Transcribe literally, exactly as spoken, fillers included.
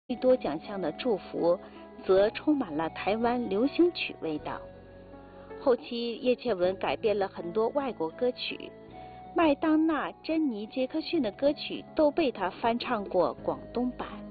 最多奖项的祝福则充满了台湾流行曲味道。后期叶倩文改编了很多外国歌曲，麦当娜、珍妮、杰克逊的歌曲都被她翻唱过广东版。